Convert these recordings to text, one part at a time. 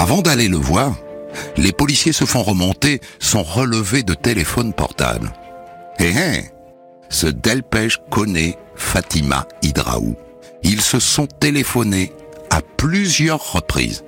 Avant d'aller le voir, les policiers se font remonter son relevé de téléphone portable. Ce Delpech connaît Fatima Hidraou. Ils se sont téléphonés à plusieurs reprises.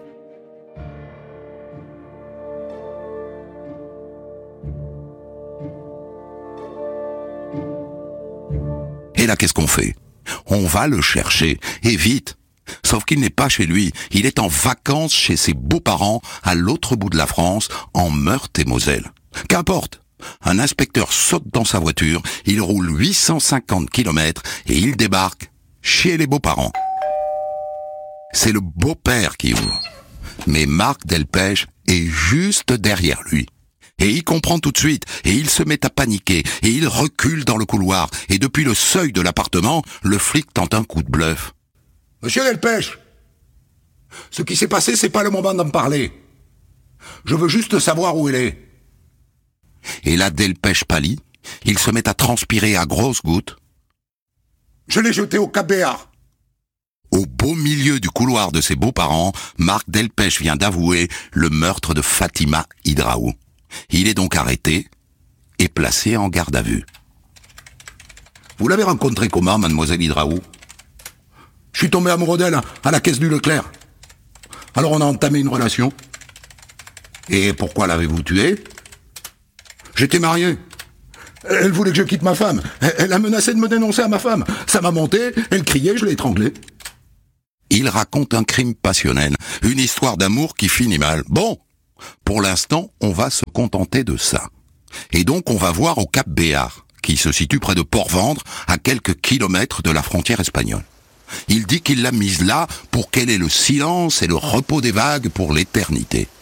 Et là, qu'est-ce qu'on fait? On va le chercher, et vite. Sauf qu'il n'est pas chez lui, il est en vacances chez ses beaux-parents à l'autre bout de la France, en Meurthe-et-Moselle. Qu'importe, un inspecteur saute dans sa voiture, il roule 850 km et il débarque chez les beaux-parents. C'est le beau-père qui ouvre. Mais Marc Delpech est juste derrière lui. Et il comprend tout de suite, et il se met à paniquer, et il recule dans le couloir, et depuis le seuil de l'appartement, le flic tente un coup de bluff. « Monsieur Delpech, ce qui s'est passé, c'est pas le moment d'en parler. Je veux juste savoir où elle est. » Et là, Delpech pâlit, il se met à transpirer à grosses gouttes. « Je l'ai jetée au Cap Béar. » Au beau milieu du couloir de ses beaux-parents, Marc Delpech vient d'avouer le meurtre de Fatima Hidraou. Il est donc arrêté et placé en garde à vue. Vous l'avez rencontrée comment, mademoiselle Hidraou? Je suis tombé amoureux d'elle à la caisse du Leclerc. Alors on a entamé une relation. Et pourquoi l'avez-vous tuée? J'étais marié. Elle voulait que je quitte ma femme. Elle a menacé de me dénoncer à ma femme. Ça m'a monté, elle criait, je l'ai étranglée. Il raconte un crime passionnel, une histoire d'amour qui finit mal. Bon, pour l'instant, on va se contenter de ça. Et donc, on va voir au Cap Béar, qui se situe près de Port-Vendre, à quelques kilomètres de la frontière espagnole. Il dit qu'il l'a mise là pour qu'elle ait le silence et le repos des vagues pour l'éternité.